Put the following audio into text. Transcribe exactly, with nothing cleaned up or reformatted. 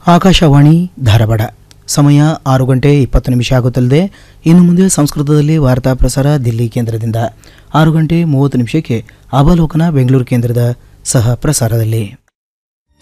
ಆಕಾಶವಾಣಿ ಧಾರವಾಡ. ಸಮಯ ಆರು ಗಂಟೆ ಇಪ್ಪತ್ತು ನಿಮಿಷ ಆಗುತ್ತಲಿದೆ. ಇನ್ನು ಮುಂದೆ ಸಂಸ್ಕೃತದಲ್ಲಿ ವಾರ್ತಾ ಪ್ರಸಾರ ದಿಲ್ಲಿ ಕೇಂದ್ರದಿಂದ. ಆರು ಗಂಟೆ ಮೂವತ್ತು ನಿಮಿಷಕ್ಕೆ ಅವಲೋಕನ ಬೆಂಗಳೂರು ಕೇಂದ್ರದ ಸಹ ಪ್ರಸಾರದಲ್ಲಿ.